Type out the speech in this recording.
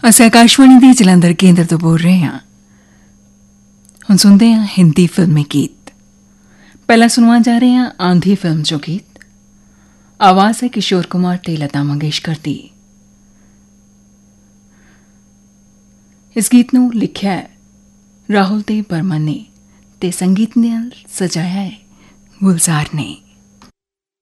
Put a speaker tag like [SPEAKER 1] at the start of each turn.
[SPEAKER 1] ਅਸੀਂ ਆਕਾਸ਼ਵਾਣੀ ਦੇ ਜਲੰਧਰ ਕੇਂਦਰ ਤੋਂ ਬੋਲ ਰਹੇ ਹਾਂ। ਹੁਣ ਸੁਣਦੇ ਹਾਂ ਹਿੰਦੀ ਫਿਲਮੀ ਗੀਤ। ਪਹਿਲਾਂ ਸੁਣਵਾ ਜਾ ਰਹੇ ਹਾਂ ਆਂधी ਫਿਲਮ ਚੋਂ ਗੀਤ। ਆਵਾਜ਼ ਹੈ ਕਿਸ਼ੋਰ ਕੁਮਾਰ ਤੇ ਲਤਾ ਮੰਗੇਸ਼ਕਰ ਦੀ। ਇਸ ਗੀਤ ਨੂੰ ਲਿਖਿਆ ਹੈ ਰਾਹੁਲ ਦੇਵ ਬਰਮਨ ਨੇ ਤੇ ਸੰਗੀਤ ਨਾਲ ਸਜਾਇਆ ਹੈ ਗੁਲਜ਼ਾਰ ਨੇ।